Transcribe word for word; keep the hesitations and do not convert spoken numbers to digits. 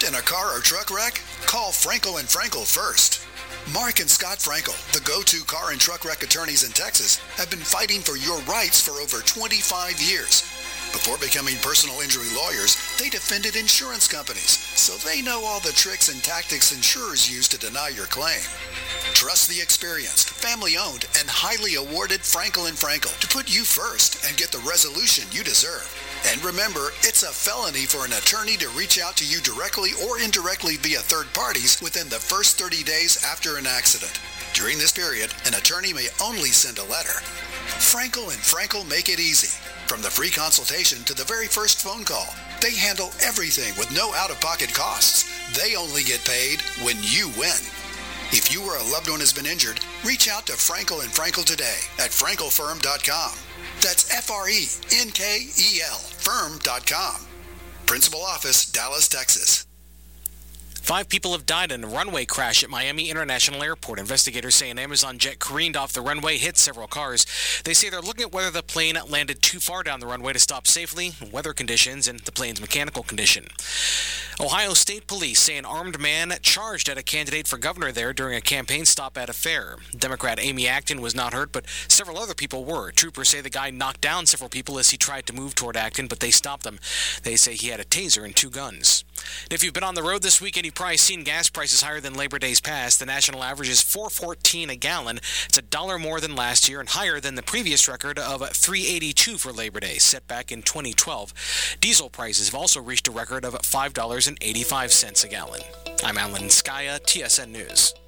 in a car or truck wreck? Call Frankel and Frankel first. Mark and Scott Frankel, the go-to car and truck wreck attorneys in Texas, have been fighting for your rights for over twenty-five years. Before becoming personal injury lawyers, they defended insurance companies, so they know all the tricks and tactics insurers use to deny your claim. Trust the experienced, family-owned, and highly awarded Frankel and Frankel to put you first and get the resolution you deserve. And remember, it's a felony for an attorney to reach out to you directly or indirectly via third parties within the first thirty days after an accident. During this period, an attorney may only send a letter. Frankel and Frankel make it easy. From the free consultation to the very first phone call, they handle everything with no out-of-pocket costs. They only get paid when you win. If you or a loved one has been injured, reach out to Frankel and Frankel today at frankel firm dot com. That's F R E N K E L firm dot com. Principal office, Dallas, Texas. Five people have died in a runway crash at Miami International Airport. Investigators say an Amazon jet careened off the runway, hit several cars. They say they're looking at whether the plane landed too far down the runway to stop safely, weather conditions, and the plane's mechanical condition. Ohio State Police say an armed man charged at a candidate for governor there during a campaign stop at a fair. Democrat Amy Acton was not hurt, but several other people were. Troopers say the guy knocked down several people as he tried to move toward Acton, but they stopped him. They say he had a taser and two guns. And if you've been on the road this weekend, you've probably seen gas prices higher than Labor Day's past. The national average is four fourteen a gallon. It's a dollar more than last year and higher than the previous record of three eighty-two for Labor Day, set back in twenty twelve. Diesel prices have also reached a record of five dollars and eighty-five cents a gallon. I'm Alan Skaya, T S N News.